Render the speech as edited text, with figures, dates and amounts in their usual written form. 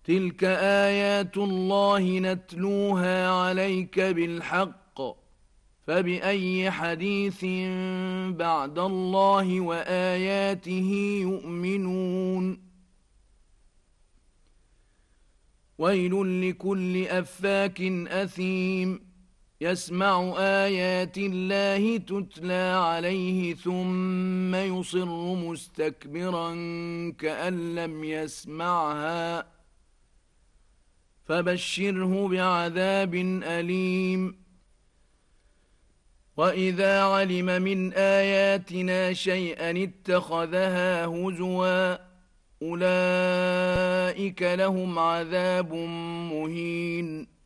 تلك آيات الله نتلوها عليك بالحق فبأي حديث بعد الله وآياته يؤمنون ويل لكل أفاك أثيم يسمع آيات الله تتلى عليه ثم يصر مستكبرا كأن لم يسمعها فبشره بعذاب أليم وإذا علم من آياتنا شيئا اتخذها هزوا أولئك لهم عذاب مهين